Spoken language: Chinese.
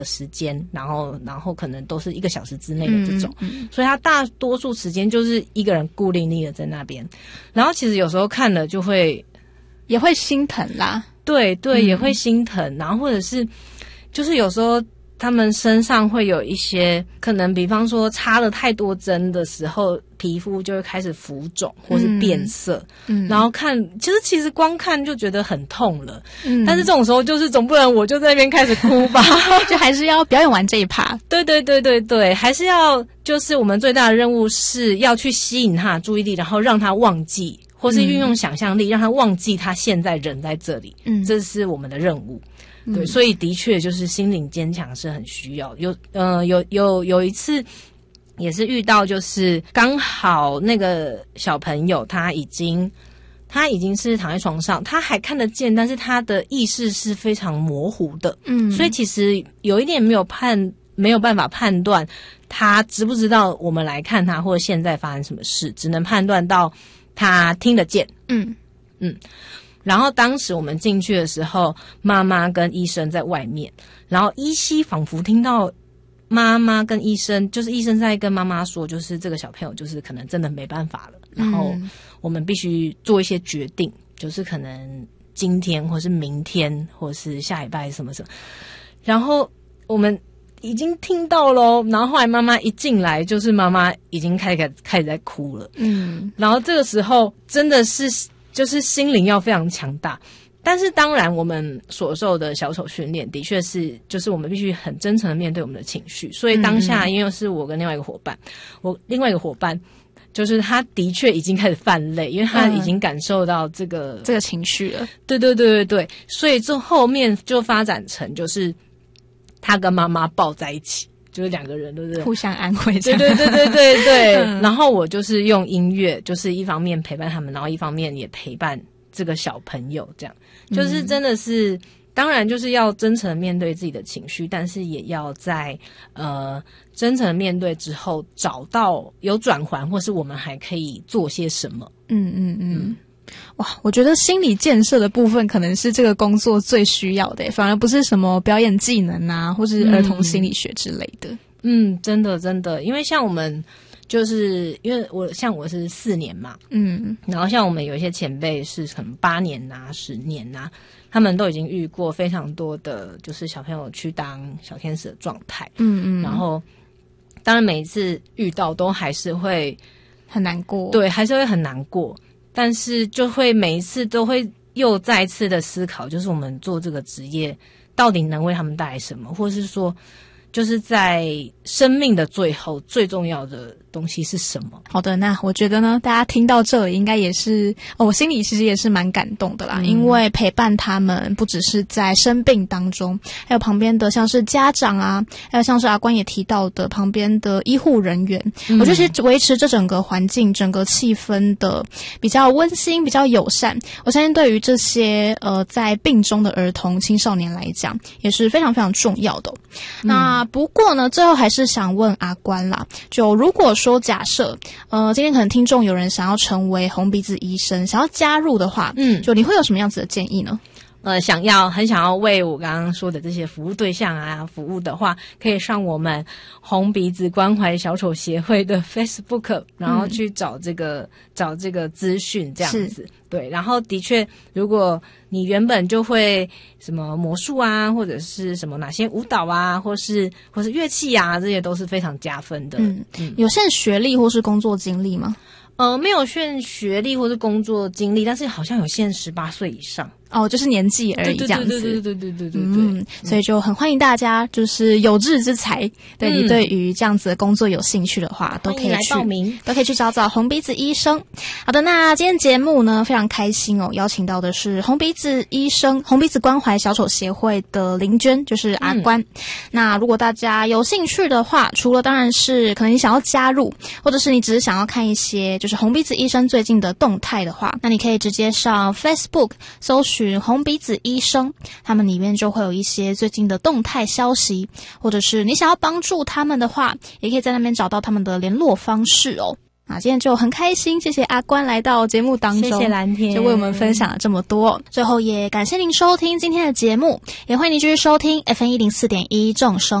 时间，然后可能都是1个小时之内的这种，所以他大多数时间就是一个人孤零零的在那边，然后其实有时候看了就会也会心疼啦， 对对，也会心疼，然后或者是就是有时候他们身上会有一些可能，比方说插了太多针的时候，皮肤就会开始浮肿或是变色，然后其实光看就觉得很痛了，但是这种时候就是总不能我就在那边开始哭吧， 就还是要表演完这一趴。 对对对对对，还是要就是我们最大的任务是要去吸引他的注意力，然后让他忘记，或是运用想象力，让他忘记他现在人在这里，这是我们的任务。对，所以的确就是心灵坚强是很需要。有一次也是遇到，就是刚好那个小朋友他已经是躺在床上，他还看得见，但是他的意识是非常模糊的。所以其实有一点没有办法判断他知不知道我们来看他，或者现在发生什么事，只能判断到他听得见。然后当时我们进去的时候，妈妈跟医生在外面，然后依稀仿佛听到妈妈跟医生，就是医生在跟妈妈说，就是这个小朋友就是可能真的没办法了，然后我们必须做一些决定，就是可能今天或是明天或是下礼拜什么什么，然后我们已经听到咯，然后后来妈妈一进来，就是妈妈已经开始在哭了，然后这个时候真的是就是心灵要非常强大，但是当然我们所受的小丑训练的确是就是我们必须很真诚的面对我们的情绪，所以当下因为是我跟另外一个伙伴就是他的确已经开始泛泪，因为他已经感受到这个情绪了。对对对对对，所以这后面就发展成就是他跟妈妈抱在一起，就是2个人，对不对？ 互相安慰。 对对对对对对。然后我就是用音乐，就是一方面陪伴他们，然后一方面也陪伴这个小朋友，这样就是真的是，当然就是要真诚的面对自己的情绪，但是也要在真诚的面对之后，找到有转圜，或是我们还可以做些什么。 哇，我觉得心理建设的部分可能是这个工作最需要的，反而不是什么表演技能啊，或是儿童心理学之类的。 真的真的，因为像我们就是因为我是4年嘛，然后像我们有一些前辈是可能8年啊、10年啊，他们都已经遇过非常多的，就是小朋友去当小天使的状态，然后当然每一次遇到都还是会很难过， 对，还是会很难过。但是就会每一次都会又再次的思考，就是我们做这个职业到底能为他们带来什么，或是说就是在生命的最后最重要的东西是什么。 好的，那我觉得呢，大家听到这里应该也是我心里其实也是蛮感动的啦，因为陪伴他们不只是在生病当中，还有旁边的像是家长啊，还有像是阿关也提到的旁边的医护人员，我觉得其实维持这整个环境整个气氛的比较温馨比较友善，我相信对于这些在病中的儿童青少年来讲也是非常非常重要的。那不过呢，最后还是想问阿关啦，就如果说假设今天可能听众有人想要成为红鼻子医生，想要加入的话，就你会有什么样子的建议呢？ 很想要为我刚刚说的这些服务对象啊服务的话，可以上我们红鼻子关怀小丑协会的 Facebook， 然后去找这个资讯这样子。对，然后的确如果你原本就会什么魔术啊，或者是什么哪些舞蹈啊，或是乐器啊，这些都是非常加分的。 有限学历或是工作经历吗？ 没有限学历或是工作经历，但是好像有限18岁以上。 就是年纪而已这样子。 对， 所以就很欢迎大家，就是有志之才，对你对于这样子的工作有兴趣的话，都可以来报名， 都可以去找红鼻子医生。好的，那今天节目呢非常开心邀请到的是红鼻子医生、红鼻子关怀小丑协会的林娟，就是阿关。那如果大家有兴趣的话，除了当然是可能你想要加入，或者是你只是想要看一些就是红鼻子医生最近的动态的话，那你可以直接上 Facebook 搜寻红鼻子医生，他们里面就会有一些最近的动态消息，或者是你想要帮助他们的话，也可以在那边找到他们的联络方式哦。 今天就很开心，谢谢阿关来到节目当中， 谢谢蓝天， 就为我们分享了这么多。最后也感谢您收听今天的节目，也欢迎您继续收听 FM104.1 众生